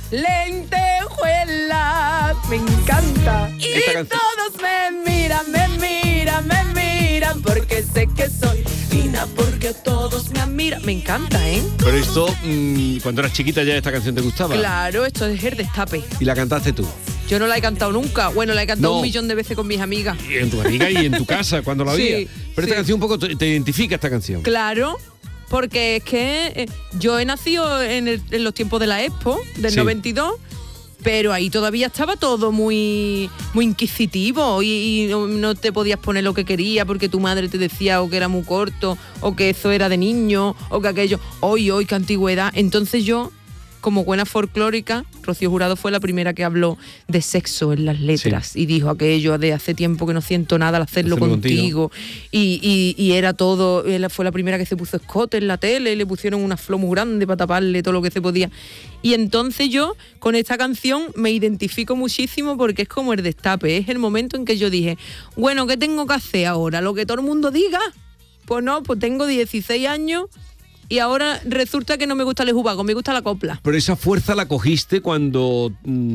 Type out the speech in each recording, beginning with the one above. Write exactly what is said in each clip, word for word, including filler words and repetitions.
lentejuelas. Me encanta. Y Esta canción- todos me miran, me miran, me miran, porque sé que soy fina, porque todos me admiran. Me encanta, ¿eh? Pero esto, mmm, cuando eras chiquita ya esta canción te gustaba. Claro, esto es el destape. Y la cantaste tú. Yo no la he cantado nunca. Bueno, la he cantado No. un millón de veces con mis amigas. Y en tu amiga y en tu casa, cuando la Sí, oías. Pero esta sí. canción un poco te, te identifica esta canción. Claro, porque es que eh, yo he nacido en, el- en los tiempos de la Expo, del Sí. noventa y dos, pero ahí todavía estaba todo muy, muy inquisitivo y, y no, no te podías poner lo que quería porque tu madre te decía o que era muy corto, o que eso era de niño, o que aquello. Hoy, hoy, qué antigüedad. Entonces yo, como buena folclórica, Rocío Jurado fue la primera que habló de sexo en las letras, Sí. y dijo aquello de hace tiempo que no siento nada al hacerlo, Hacerlo contigo, y, y, y era todo. Él fue la primera que se puso escote en la tele y le pusieron una flor muy grande para taparle todo lo que se podía. Y entonces yo con esta canción me identifico muchísimo porque es como el destape, es el momento en que yo dije, bueno, ¿qué tengo que hacer ahora? ¿Lo que todo el mundo diga? Pues no, pues tengo dieciséis años y ahora resulta que no me gusta el jubago, me gusta la copla. Pero esa fuerza la cogiste cuando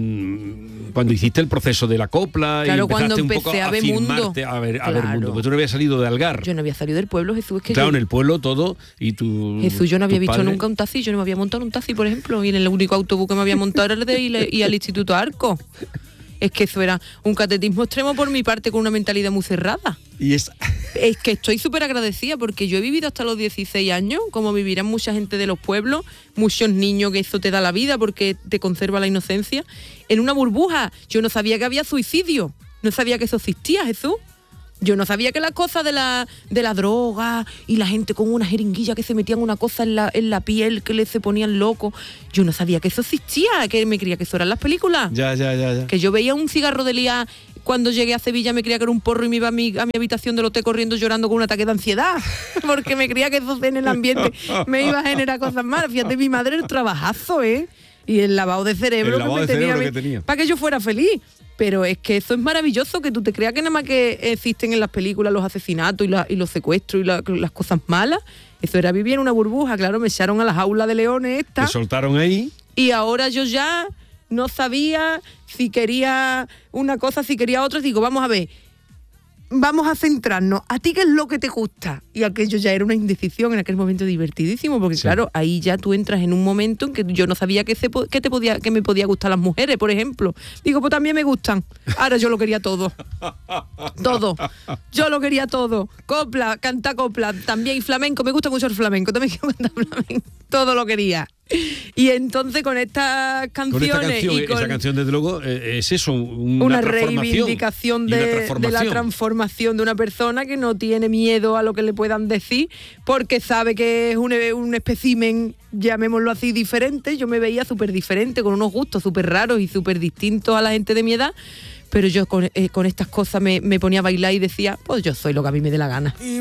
mmm, cuando hiciste el proceso de la copla. Claro, y empezaste cuando un poco empecé a ver mundo. filmarte, a ver, a ver Claro. mundo. Porque tú no habías salido de Algar. Yo no había salido del pueblo, Jesús, es que Claro, yo, en el pueblo todo y tu Jesús, yo no había tus visto padres- nunca un taxi, yo no me había montado en un taxi, por ejemplo, y en el único autobús que me había montado era el de ir, ir al Instituto Arco. Es que eso era un catetismo extremo por mi parte, con una mentalidad muy cerrada. Y es Es que estoy súper agradecida porque yo he vivido hasta los dieciséis años, como vivirán mucha gente de los pueblos, muchos niños, que eso te da la vida porque te conserva la inocencia, en una burbuja. Yo no sabía que había suicidio, no sabía que eso existía, Jesús. Yo no sabía que las cosas de la, de la droga y la gente con una jeringuilla que se metían una cosa en la, en la piel que le se ponían locos. Yo no sabía que eso existía, que me creía que eso eran las películas. ya, ya, ya, ya. Que yo veía un cigarro de lía cuando llegué a Sevilla, me creía que era un porro y me iba a mi, a mi habitación del hotel corriendo llorando con un ataque de ansiedad, porque me creía que eso en el ambiente me iba a generar cosas malas. Fíjate, mi madre el trabajazo, ¿eh? Y el lavado de cerebro, El lavado que me de cerebro tenía, que tenía. para que yo fuera feliz. Pero es que eso es maravilloso, que tú te creas que nada más que existen en las películas los asesinatos y, la, y los secuestros y la- las cosas malas. Eso era vivir en una burbuja. Claro, me echaron a la jaula de leones esta. Te soltaron ahí. Y ahora yo ya no sabía si quería una cosa, si quería otra. Digo, vamos a ver, vamos a centrarnos. ¿A ti qué es lo que te gusta? Y aquello ya era una indecisión en aquel momento divertidísimo, porque Sí. claro, ahí ya tú entras en un momento en que yo no sabía que, se, po- que, te podía, que me podía gustar las mujeres, por ejemplo. Digo, pues también me gustan. Ahora yo lo quería todo. Todo. Yo lo quería todo. Copla, canta copla, también y flamenco. Me gusta mucho el flamenco, también quiero cantar flamenco. Todo lo quería. Y entonces con estas Con canciones esta canción, y con esa canción desde luego eh, es eso, una, una transformación. reivindicación Y una de, de la transformación. transformación de una persona que no tiene miedo a lo que le puedan decir, porque sabe que es un, un espécimen, llamémoslo así, diferente. Yo me veía súper diferente, con unos gustos súper raros y súper distintos a la gente de mi edad, pero yo con, eh, con estas cosas me, me ponía a bailar y decía, pues yo soy lo que a mí me dé la gana. Y